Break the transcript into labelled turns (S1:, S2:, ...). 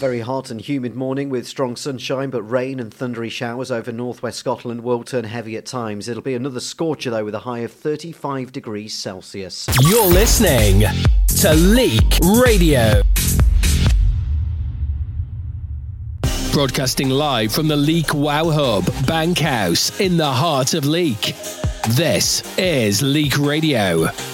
S1: very hot and humid morning with strong sunshine, but rain and thundery showers over northwest Scotland will turn heavy at times. It'll be another scorcher, though, with a high of 35 degrees Celsius.
S2: You're listening to Leek Radio. Broadcasting live from the Leek Wow Hub, Bankhouse, in the heart of Leek. This is Leek Radio.